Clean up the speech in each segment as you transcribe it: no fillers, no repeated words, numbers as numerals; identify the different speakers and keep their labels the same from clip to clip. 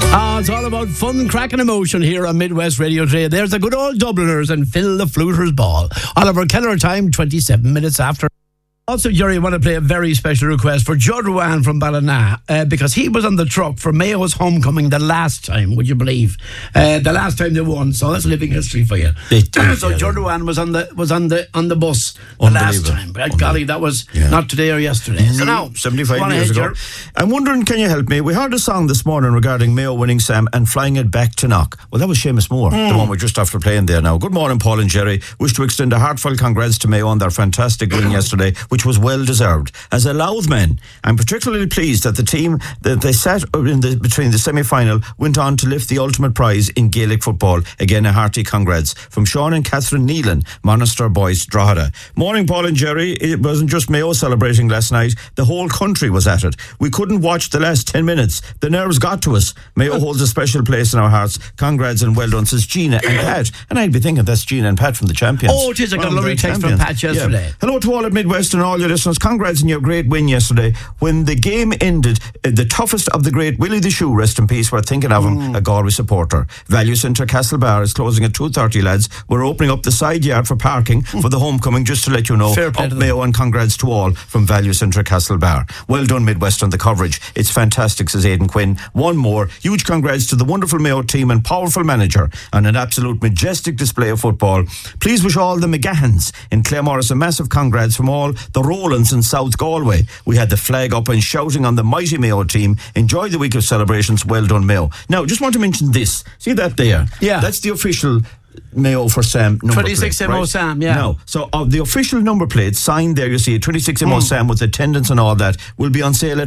Speaker 1: It's all about fun, crack and emotion here on Midwest Radio today. There's the good old Dubliners and Phil the Fluter's Ball. Oliver Keller time, 27 minutes after. Also, Jerry, I want to play a very special request for Judd Ruane from Ballina because he was on the truck for Mayo's homecoming the last time, would you believe? The last time they won, so that's living history for you. So Judd Ruane was on the bus the last time. But golly, that was not today or yesterday. So now,
Speaker 2: 75 years ago. I'm wondering, can you help me? We heard a song this morning regarding Mayo winning, Sam, and flying it back to Knock. Well, that was Seamus Moore, the one we're just after playing there now. Good morning, Paul and Jerry. Wish to extend a heartfelt congrats to Mayo on their fantastic win yesterday, which was well deserved. As a Louth man, I'm particularly pleased that the team that they sat between the semi-final went on to lift the ultimate prize in Gaelic football. Again, a hearty congrats from Sean and Catherine Neelan, Monaster Boys Drogheda. Morning, Paul and Jerry. It wasn't just Mayo celebrating last night. The whole country was at it. We couldn't watch the last 10 minutes. The nerves got to us. Mayo holds a special place in our hearts. Congrats and well done, says Gina and Pat. And I'd be thinking that's Gina and Pat from the Champions.
Speaker 1: Oh, it is. I got a lovely text from Pat yesterday.
Speaker 2: Yeah. Hello to all at Midwest and all your listeners. Congrats on your great win yesterday. When the game ended, the toughest of the great Willie the Shoe, rest in peace, we're thinking of him, a Galway supporter. Value Centre Castlebar is closing at 2:30, lads. We're opening up the side yard for parking for the homecoming, just to let you know.
Speaker 1: Fair play to them.
Speaker 2: Mayo, and congrats to all from Value Centre Castlebar. Well done, Midwest, on the coverage. It's fantastic, says Aidan Quinn. One more. Huge congrats to the wonderful Mayo team and powerful manager on an absolute majestic display of football. Please wish all the McGahans in Claremorris a massive congrats from all the Rowlands in South Galway. We had the flag up and shouting on the mighty Mayo team. Enjoy the week of celebrations. Well done, Mayo. Now, just want to mention this. See that there?
Speaker 1: Yeah.
Speaker 2: That's the official Mayo for Sam number
Speaker 1: 26
Speaker 2: plate,
Speaker 1: MO
Speaker 2: right?
Speaker 1: Sam, yeah.
Speaker 2: No. So the official number plate signed there, you see it, 26 MO Sam with attendance and all that, will be on sale at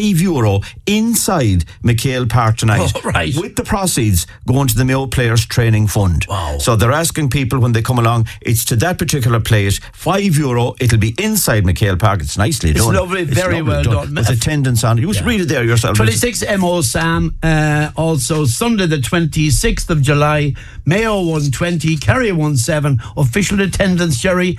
Speaker 2: €5 inside McHale Park tonight.
Speaker 1: Oh, right.
Speaker 2: With the proceeds going to the Mayo Players Training Fund.
Speaker 1: Wow.
Speaker 2: So they're asking people when they come along, it's to that particular plate, €5. It'll be inside McHale Park. It's nicely done.
Speaker 1: It's lovely, very well done.
Speaker 2: With attendance on it. You read it there yourself.
Speaker 1: 26 MO Sam. Also, Sunday the 26th of July, Mayo won 20, Kerry won 7. Official attendance, Jerry,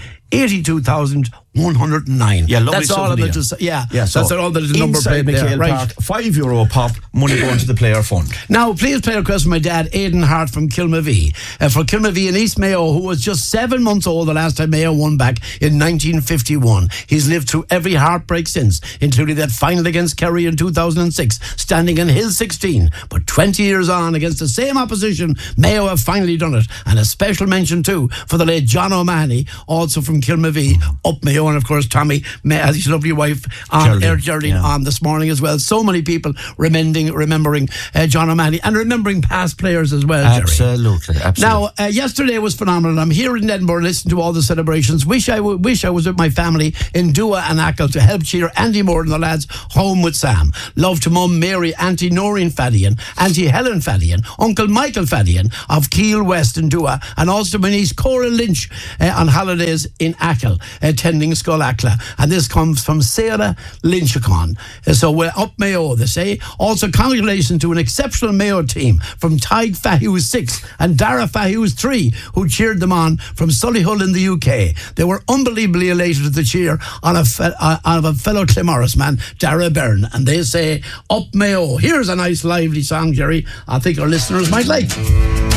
Speaker 1: 82,109.
Speaker 2: Yeah, lovely.
Speaker 1: That's all of it.
Speaker 2: So
Speaker 1: that's all the little number plate there.
Speaker 2: Right.
Speaker 1: Park,
Speaker 2: €5 pop, money going to the player fund.
Speaker 1: Now, please play a request from my dad, Aidan Hart from Kilmavee. For Kilmavee in East Mayo, who was just 7 months old the last time Mayo won back in 1951. He's lived through every heartbreak since, including that final against Kerry in 2006, standing in Hill 16. But 20 years on, against the same opposition, Mayo have finally done it. And a special mention too for the late John O'Mahony, also from Kilmavee, up Mayo, and of course Tommy has his lovely wife on Geraldine on this morning as well. So many people remembering John O'Mahony and remembering past players as well, Jerry.
Speaker 2: Absolutely.
Speaker 1: Now, yesterday was phenomenal. I'm here in Edinburgh listening to all the celebrations. Wish I was with my family in Dua and Achill to help cheer Andy Moore and the lads home with Sam. Love to Mum Mary, Auntie Noreen Fadian, Auntie Helen Fadian, Uncle Michael Fadian of Keel West in Dua, and also my niece Cora Lynch on holidays in Achill, attending Scoil Acla. And this comes from Sarah Lynchacon. So we're up Mayo, they say. Also, congratulations to an exceptional Mayo team from Tig Fahu's 6 and Dara Fahu's 3, who cheered them on from Solihull in the UK. They were unbelievably elated at the cheer on a fellow Claremorris man, Dara Byrne. And they say, up Mayo. Here's a nice lively song, Jerry, I think our listeners might like.